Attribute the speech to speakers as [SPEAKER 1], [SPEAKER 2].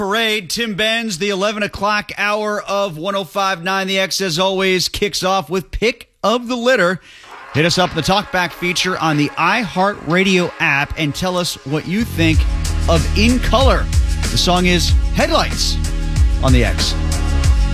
[SPEAKER 1] Parade, Tim Benz, the 11 o'clock hour of 105.9 The X, as always, kicks off with Pick of the Litter. Hit us up in the Talkback feature on the iHeartRadio app and tell us what you think of In Color. The song is Headlights on The X.